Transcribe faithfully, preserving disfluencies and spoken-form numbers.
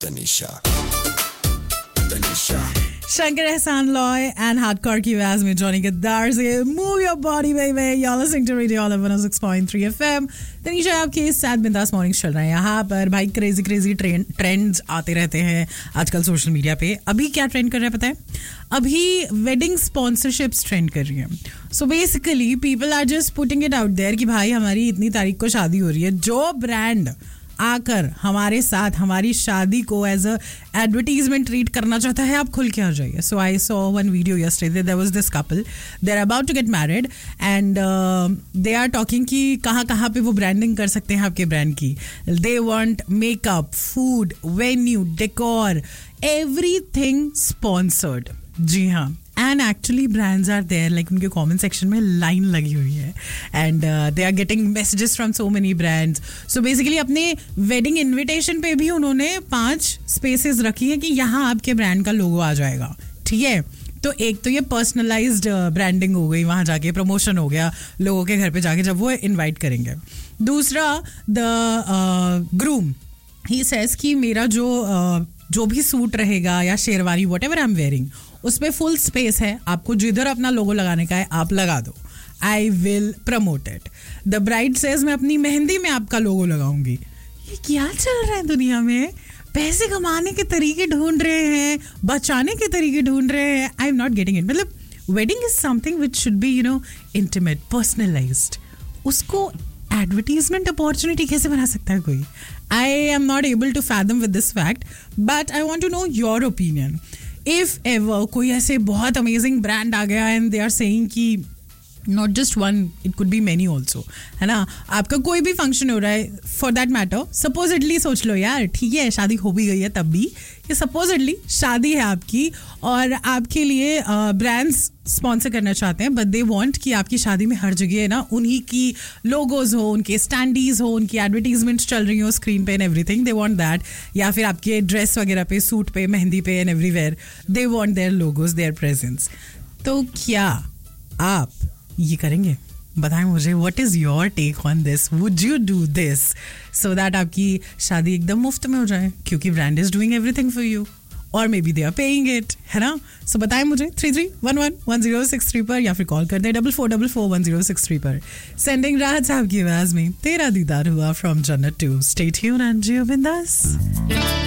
Tanisha. Tanisha. Shankar Ehsaan Loy and Hardcore की आवाज में जॉनी गद्दार से Move Your Body Baby. You're listening to Radio Olive one oh six point three F M. Tanisha आपके साथ बिंदास मॉर्निंग्स चल रहे हैं यहाँ पर. भाई क्रेजी क्रेजी ट्रेंड ट्रेंड्स आते रहते हैं आजकल सोशल मीडिया पे. अभी क्या ट्रेंड कर रहा है पता है? अभी वेडिंग स्पॉन्सरशिप्स ट्रेंड कर रही हैं. So basically people are just putting it out there कि भाई हमारी इतनी तारीख को शादी हो रही है. जो ब्रांड आकर हमारे साथ हमारी शादी को एज अ एडवर्टीजमेंट ट्रीट करना चाहता है, आप खुल के आ जाइए. सो I saw one video yesterday. There was this couple, they are about to get married and they are talking कि कहाँ कहाँ पे वो ब्रांडिंग कर सकते हैं आपके ब्रांड की. They want makeup, food, venue, decor, everything sponsored. जी हाँ. And actually brands are there, like उनके कमेंट सेक्शन में लाइन लगी हुई है and they are getting messages from so many brands. So basically अपने वेडिंग इनविटेशन पे भी उन्होंने पांच स्पेसेस रखी है कि यहाँ आपके ब्रांड का लोगो आ जाएगा. ठीक है. तो एक तो ये पर्सनलाइज्ड ब्रांडिंग हो गई, वहाँ जाके प्रमोशन हो गया लोगों के घर पे जाके जब वो इन्वाइट करेंगे. दूसरा द ग्रूम, ही सेज कि मेरा जो uh, जो भी सूट रहेगा या sherwani what ever I am wearing उस पर फुल स्पेस है. आपको जिधर अपना लोगो लगाने का है आप लगा दो. I will promote it. The bride says मैं अपनी मेहंदी में आपका लोगो लगाऊंगी. ये क्या चल रहा है दुनिया में? पैसे कमाने के तरीके ढूंढ रहे हैं, बचाने के तरीके ढूंढ रहे हैं. I am not getting it. मतलब wedding is something which should be you know intimate, personalised. उसको एडवर्टीजमेंट अपॉर्चुनिटी कैसे बना सकता है कोई? I am not able to fathom with this fact, but I want to know your opinion. If ever कोई ऐसे बहुत अमेजिंग ब्रांड आ गया एंड दे आर सेइंग कि not just one, it could be many also, है ना. आपका कोई भी फंक्शन हो रहा है फॉर दैट मैटर, सपोजिटली सोच लो यार, ठीक है शादी हो भी गई है तब भी, ये सपोजिटली शादी है आपकी और आपके लिए ब्रांड्स स्पॉन्सर करना चाहते हैं, बट दे वांट कि आपकी शादी में हर जगह है ना उन्हीं की लोगोज हो, उनके स्टैंडीज हो, उनकी एडवर्टीजमेंट्स चल रही हो स्क्रीन पे and everything. They want that. या फिर आपके ड्रेस वगैरह पे, सूट पे, मेहंदी पे and everywhere they want there logos, there presence. तो क्या आप ये करेंगे? बताएं मुझे. What is your take on this? Would you do this so that आपकी शादी एकदम मुफ्त में हो जाए क्योंकि brand is doing everything for you, और may be they are paying it, है ना. सो बताएं मुझे three three one one one zero six three पर या फिर कॉल कर दे double four double four one zero six three पर. सेंडिंग राहत साहब की आवाज में तेरा दीदार हुआ फ्रॉम जन्नत टू. स्टे ट्यून्ड एंड जियो बिंदास.